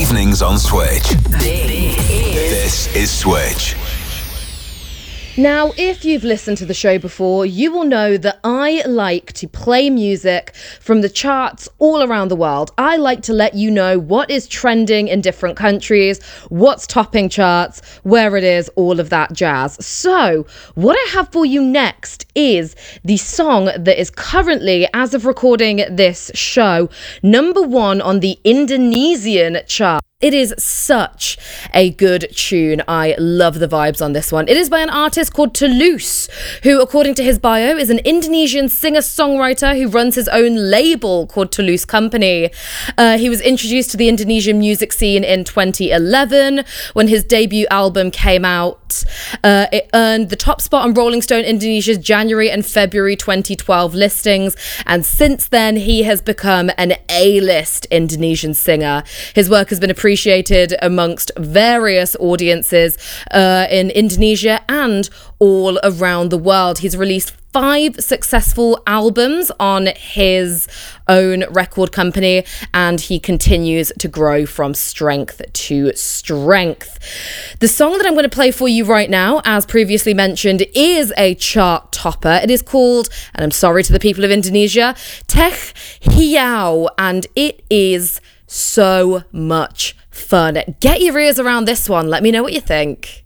Evenings on Switch. This is Switch. Now, if you've listened to the show before, you will know that I like to play music from the charts all around the world. I like to let you know what is trending in different countries, what's topping charts, where it is, all of that jazz. So, what I have for you next is the song that is currently, as of recording this show, #1 on the Indonesian chart. It is such a good tune. I love the vibes on this one. It is by an artist called Tulus, who, according to his bio, is an Indonesian singer-songwriter who runs his own label called Tulus Company. He was introduced to the Indonesian music scene in 2011 when his debut album came out. It earned the top spot on Rolling Stone Indonesia's January and February 2012 listings, and since then he has become an A-list Indonesian singer. His work has been appreciated amongst various audiences in Indonesia and all around the world. He's released 5 successful albums on his own record company, and he continues to grow from strength to strength. The song that I'm going to play for you right now, as previously mentioned, is a chart topper. It is called, and I'm sorry to the people of Indonesia, Teh Hijau, and it is so much fun. Get your ears around this one. Let me know what you think.